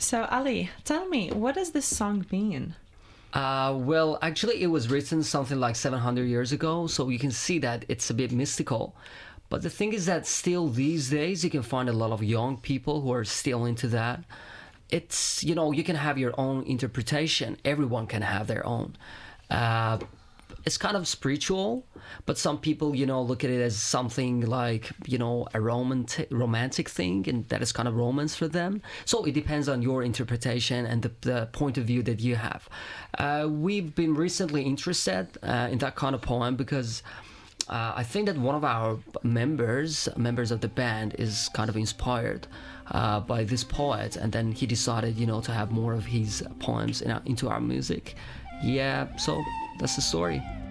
So, Ali, tell me, what does this song mean? Well, actually, it was written something like 700 years ago, so you can see that it's a bit mystical. But the thing is that still these days, you can find a lot of young people who are still into that. It's, you can have your own interpretation. Everyone can have their own. Uh, it's kind of spiritual, but some people, look at it as something like, a romantic thing, and that is kind of romance for them. So it depends on your interpretation and the point of view that you have. We've been recently interested in that kind of poem because I think that one of our members of the band, is kind of inspired by this poet, and then he decided, to have more of his poems into our music. Yeah, so that's the story.